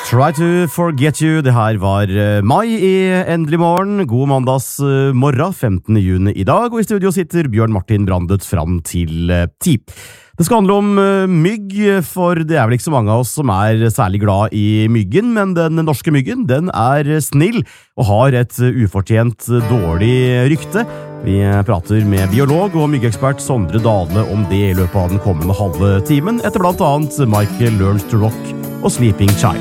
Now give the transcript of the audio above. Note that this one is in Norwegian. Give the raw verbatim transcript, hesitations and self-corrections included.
Try to forget you. Det her var uh, mai i Endelig morgen. God mandags uh, morgen, femtende juni i dag. Og i studio sitter Bjørn Martin Brandet fram til uh, ti. Det skal handle om uh, mygg, for det er vel ikke så mange av oss som er særlig glad i myggen, men den norske myggen, den er snill og har et uh, ufortjent uh, dårlig rykte. Vi prater med biolog og myggekspert Sondre Dale om det i løpet av den kommende halve timen, etter blant annet Michael Learns to Rock og Sleeping Child.